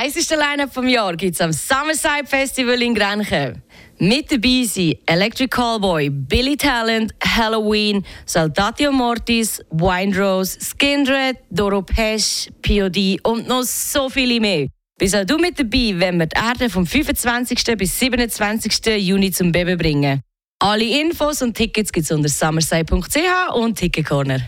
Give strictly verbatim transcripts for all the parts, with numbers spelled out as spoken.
heisseste Line-Up vom Jahr gibt es am Summerside Festival in Grenchen. Mit dabei sind Electric Callboy, Billy Talent, Halloween, Saltatio Mortis, Windrose, Skindred, Doro Pesch, P O D und noch so viele mehr. Bist auch du mit dabei, wenn wir die Erde vom fünfundzwanzigsten bis siebenundzwanzigsten Juni zum Baby bringen. Alle Infos und Tickets gibt es unter summerside punkt c h und Ticket Corner.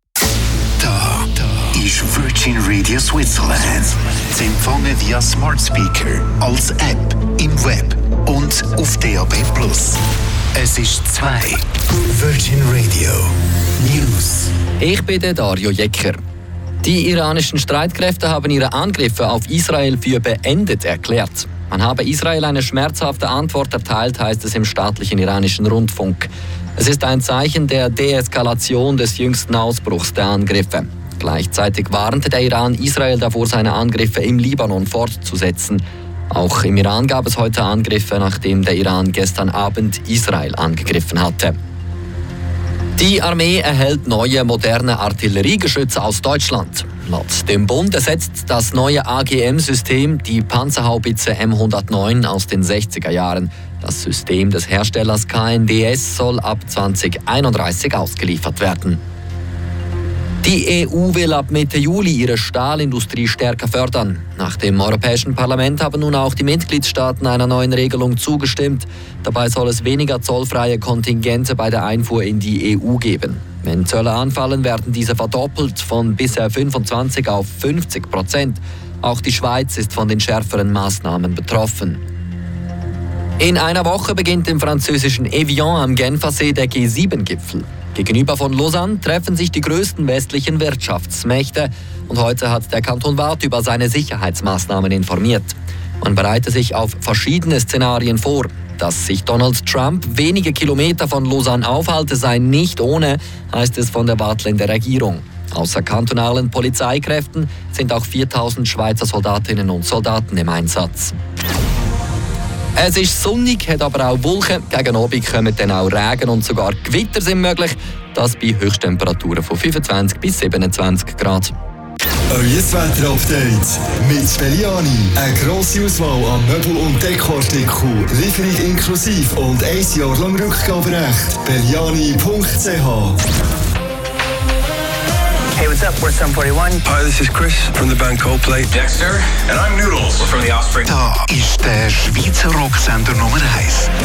Da, da ist Virgin Radio Switzerland. Zu empfangen via Smart Speaker, als App, im Web und auf D A B plus. Es ist zwei. Virgin Radio News. Ich bin der Dario Jecker. Die iranischen Streitkräfte haben ihre Angriffe auf Israel für beendet erklärt. Man habe Israel eine schmerzhafte Antwort erteilt, heißt es im staatlichen iranischen Rundfunk. Es ist ein Zeichen der Deeskalation des jüngsten Ausbruchs der Angriffe. Gleichzeitig warnte der Iran Israel davor, seine Angriffe im Libanon fortzusetzen. Auch im Iran gab es heute Angriffe, nachdem der Iran gestern Abend Israel angegriffen hatte. Die Armee erhält neue, moderne Artilleriegeschütze aus Deutschland. Laut dem Bund ersetzt das neue A G M-System die Panzerhaubitze M hundertneun aus den sechziger Jahren. Das System des Herstellers K N D S soll ab zwanzig einunddreißig ausgeliefert werden. Die E U will ab Mitte Juli ihre Stahlindustrie stärker fördern. Nach dem Europäischen Parlament haben nun auch die Mitgliedstaaten einer neuen Regelung zugestimmt. Dabei soll es weniger zollfreie Kontingente bei der Einfuhr in die E U geben. Wenn Zölle anfallen, werden diese verdoppelt von bisher fünfundzwanzig auf fünfzig Prozent. Auch die Schweiz ist von den schärferen Maßnahmen betroffen. In einer Woche beginnt im französischen Evian am Genfersee der G sieben Gipfel. Gegenüber von Lausanne treffen sich die größten westlichen Wirtschaftsmächte und heute hat der Kanton Waadt über seine Sicherheitsmaßnahmen informiert. Man bereite sich auf verschiedene Szenarien vor. Dass sich Donald Trump wenige Kilometer von Lausanne aufhalte, sei nicht ohne, heißt es von der Waadtländer Regierung. Außer kantonalen Polizeikräften sind auch viertausend Schweizer Soldatinnen und Soldaten im Einsatz. Es ist sonnig, hat aber auch Wolken. Gegen Abend kommen dann auch Regen und sogar Gewitter sind möglich. Das bei Höchsttemperaturen von fünfundzwanzig bis siebenundzwanzig Grad. Euer Wetter-Update mit Belliani. Eine grosse Auswahl an Möbel- und Dekoartikeln. Lieferung inklusiv und ein Jahr lang Rückgaberecht. Belliani punkt c h. Hey, what's up? We're Sum forty-one. Hi, this is Chris from the band Coldplay. Dexter, and I'm Noodles from The Offspring. Da ist der Schweizer Rocksender Nummer eins.